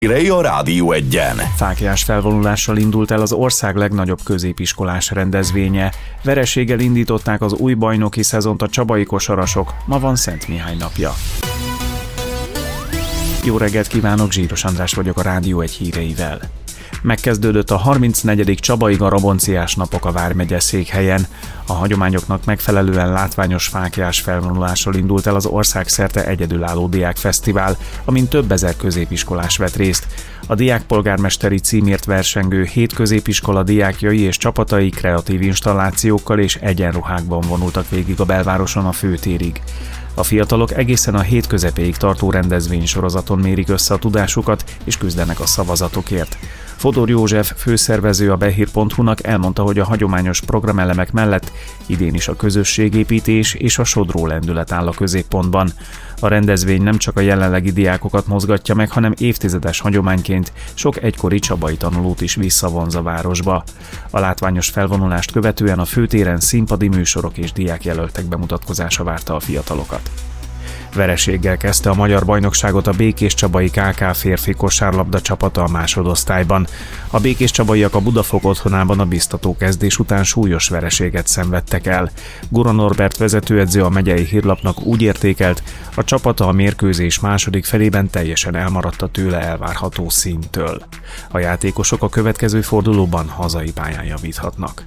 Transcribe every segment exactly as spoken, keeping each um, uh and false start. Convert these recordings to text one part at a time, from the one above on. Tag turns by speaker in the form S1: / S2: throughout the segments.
S1: A Rádió Egyen.
S2: Fáklyás felvonulással indult el az ország legnagyobb középiskolás rendezvénye. Vereséggel indították az új bajnoki szezont a csabai kosarasok, ma van Szent Mihály napja. Jó reggelt kívánok, Zsíros András vagyok a Rádió Egy híreivel. Megkezdődött a harmincnegyedik Csabai Garabonciás napok a vármegye székhelyen. A hagyományoknak megfelelően látványos fáklyás felvonulással indult el az országszerte egyedülálló diákfesztivál, amin több ezer középiskolás vett részt. A diákpolgármesteri címért versengő hét középiskola diákjai és csapatai kreatív installációkkal és egyenruhákban vonultak végig a belvároson a főtérig. A fiatalok egészen a hét közepéig tartó rendezvénysorozaton mérik össze a tudásukat és küzdenek a szavazatokért. Fodor József, főszervező a behír pont hu-nak elmondta, hogy a hagyományos programelemek mellett idén is a közösségépítés és a sodró lendület áll a középpontban. A rendezvény nem csak a jelenlegi diákokat mozgatja meg, hanem évtizedes hagyományként sok egykori csabai tanulót is visszavonz a városba. A látványos felvonulást követően a főtéren színpadi műsorok és diákjelöltek bemutatkozása várta a fiatalokat. Vereséggel kezdte a magyar bajnokságot a Békéscsabai ká ká férfi kosárlabda csapata a másodosztályban. A békéscsabaiak a Budafok otthonában a biztató kezdés után súlyos vereséget szenvedtek el. Gura Norbert vezetőedző a megyei hírlapnak úgy értékelt, a csapata a mérkőzés második felében teljesen elmaradt a tőle elvárható színtől. A játékosok a következő fordulóban hazai pályán javíthatnak.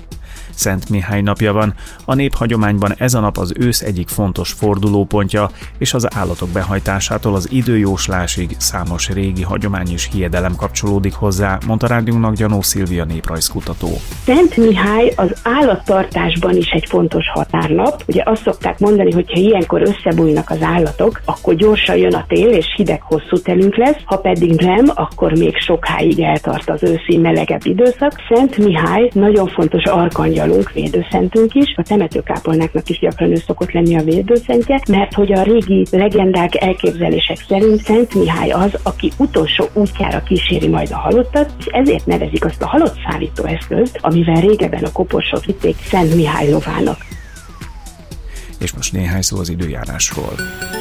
S2: Szent Mihály napja van, a néphagyományban ez a nap az ősz egyik fontos fordulópontja, és az állatok behajtásától az időjóslásig számos régi hagyomány és hiedelem kapcsolódik hozzá, mondta rádiónknak Gyanó Szilvia néprajzkutató.
S3: Szent Mihály az állattartásban is egy fontos határnap. Ugye azt szokták mondani, hogy ha ilyenkor összebújnak az állatok, akkor gyorsan jön a tél, és hideg hosszú telünk lesz, ha pedig nem, akkor még sokáig eltart az őszi melegebb időszak. Szent Mihály nagyon fontos arkangyal, védőszentünk is, a temetőkápolnáknak is gyakran ő szokott lenni a védőszentje, mert hogy a régi legendák, elképzelések szerint Szent Mihály az, aki utolsó útjára kíséri majd a halottat, és ezért nevezik azt a halottszállító eszközt, amivel régebben a koporsót vitték Szent Mihály lovának.
S2: És most néhány szó az időjárásról.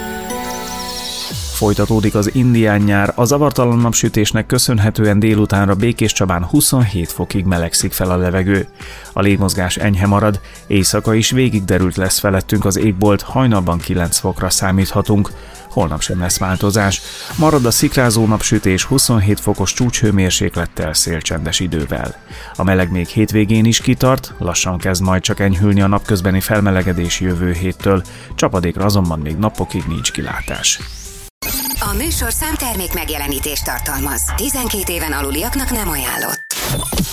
S2: Folytatódik az indián nyár, a zavartalan napsütésnek köszönhetően délutánra Békéscsabán huszonhét fokig melegszik fel a levegő. A légmozgás enyhe marad, éjszaka is végig derült lesz felettünk az égbolt, hajnalban kilenc fokra számíthatunk. Holnap sem lesz változás. Marad a szikrázó napsütés huszonhét fokos csúcshőmérséklettel, szélcsendes idővel. A meleg még hétvégén is kitart, lassan kezd majd csak enyhülni a napközbeni felmelegedés jövő héttől, csapadékra azonban még napokig nincs kilátás.
S4: A műsor számtermék megjelenítést tartalmaz. tizenkét éven aluliaknak nem ajánlott.